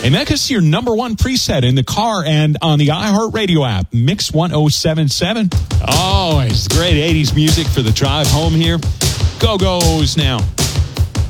And make us your number one preset in the car and on the iHeartRadio app, Mix 1077. Always great 80s music for the drive home here. Go-Go's now.